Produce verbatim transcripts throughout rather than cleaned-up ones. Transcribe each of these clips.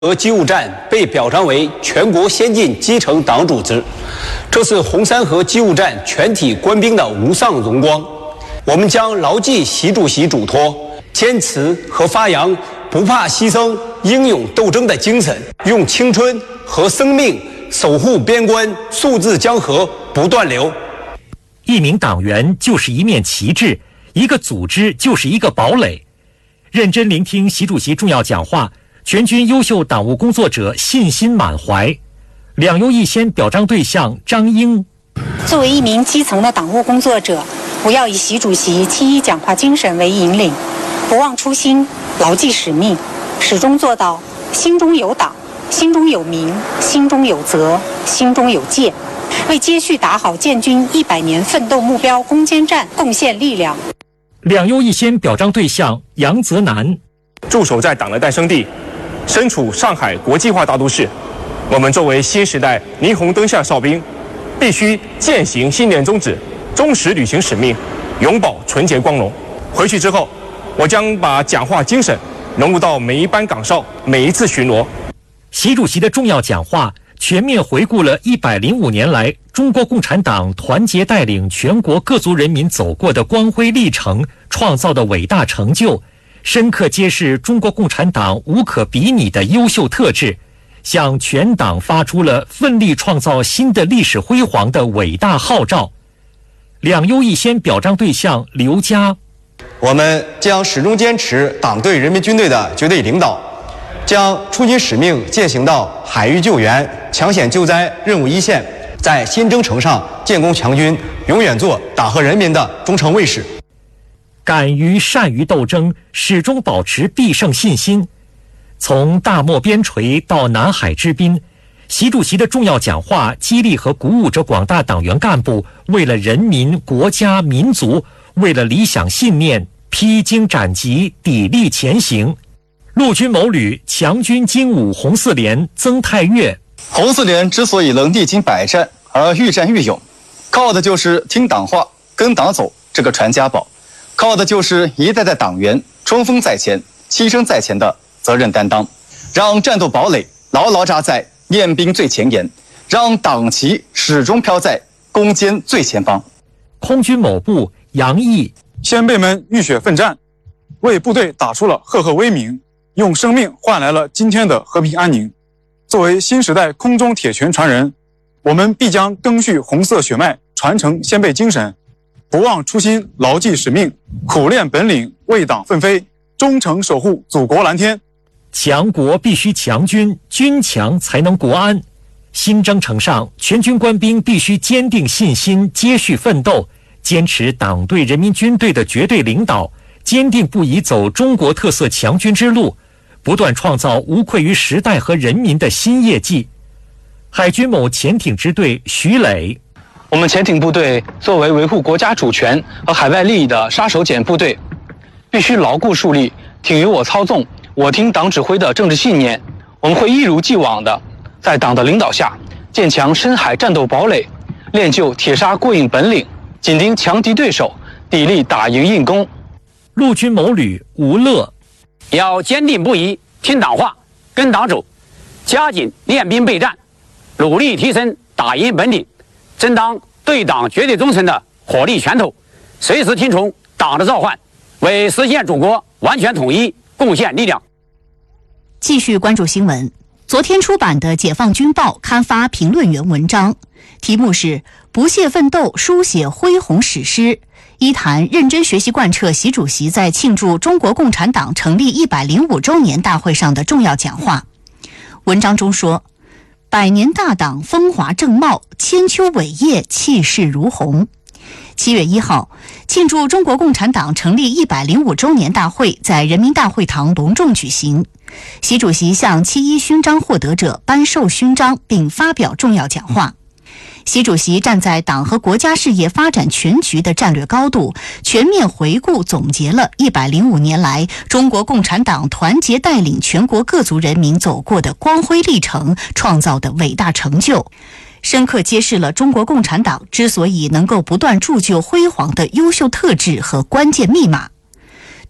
和机务站被表彰为全国先进基层党组织，这是红山河机务站全体官兵的无上荣光。我们将牢记习主席嘱托，坚持和发扬不怕牺牲、英勇斗争的精神，用青春和生命守护边关，数字江河不断流。 一名党员就是一面旗帜，一个组织就是一个堡垒。认真聆听习主席重要讲话，全军优秀党务工作者信心满怀。两优一先表彰对象张英， 作为一名基层的党务工作者，我要以习主席七一讲话精神为引领，不忘初心，牢记使命，始终做到心中有党，心中有民，心中有责，心中有戒，为接续打好建军一百年奋斗目标攻坚战贡献力量。 两优一先表彰对象杨泽南， 驻守在党的诞生地，身处上海国际化大都市，我们作为新时代霓虹灯下哨兵，必须践行信念宗旨，忠实履行使命，永葆纯洁光荣。回去之后，我将把讲话精神融入到每一班岗哨，每一次巡逻。 习主席的重要讲话全面回顾了一百零五年来中国共产党团结带领全国各族人民走过的光辉历程，创造的伟大成就，深刻揭示中国共产党无可比拟的优秀特质，向全党发出了奋力创造新的历史辉煌的伟大号召。两优一先表彰对象刘佳， 我们将始终坚持党对人民军队的绝对领导，将初心使命践行到海域救援、抢险救灾任务一线，在新征程上建功强军，永远做党和人民的忠诚卫士。 敢于善于斗争，始终保持必胜信心。从大漠边陲到南海之滨，习主席的重要讲话激励和鼓舞着广大党员干部为了人民、国家、民族，为了理想信念披荆斩棘，砥砺前行。陆军某旅强军精武红四连曾泰岳， 红四连之所以能历经百战而愈战愈勇，靠的就是听党话、跟党走这个传家宝，靠的就是一代代党员冲锋在前、牺牲在前的责任担当，让战斗堡垒牢牢扎在练兵最前沿，让党旗始终飘在攻坚最前方。 空军某部杨毅， 先辈们浴血奋战，为部队打出了赫赫威名，用生命换来了今天的和平安宁。作为新时代空中铁拳传人，我们必将赓续红色血脉，传承先辈精神，不忘初心，牢记使命，苦练本领，为党奋飞，忠诚守护祖国蓝天。 强国必须强军，军强才能国安。新征程上，全军官兵必须坚定信心，接续奋斗，坚持党对人民军队的绝对领导，坚定不移走中国特色强军之路，不断创造无愧于时代和人民的新业绩。海军某潜艇支队徐磊， 我们潜艇部队作为维护国家主权和海外利益的杀手锏部队，必须牢固树立挺由我操纵、我听党指挥的政治信念。我们会一如既往的在党的领导下建强深海战斗堡垒，练就铁砂过硬本领，紧盯强敌对手，砥砺打赢硬攻。 陆军某旅吴乐， 要坚定不移听党话、跟党走，加紧练兵备战，努力提升打赢本领，争当对党绝对忠诚的火力拳头，随时听从党的召唤，为实现祖国完全统一贡献力量。 继续关注新闻。昨天出版的《解放军报》刊发评论员文章，题目是“不懈奋斗，书写恢宏史诗”，一谈认真学习贯彻习主席在庆祝中国共产党成立一百零五周年大会上的重要讲话。文章中说，百年大党风华正茂，千秋伟业气势如虹。七月一号，庆祝中国共产党成立一百零五周年大会在人民大会堂隆重举行。习主席向七一勋章获得者颁授勋章并发表重要讲话。习主席站在党和国家事业发展全局的战略高度，全面回顾总结了一百零五年来中国共产党团结带领全国各族人民走过的光辉历程，创造的伟大成就，深刻揭示了中国共产党之所以能够不断铸就辉煌的优秀特质和关键密码。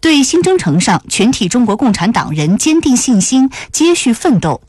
对新征程上全体中国共产党人坚定信心、接续奋斗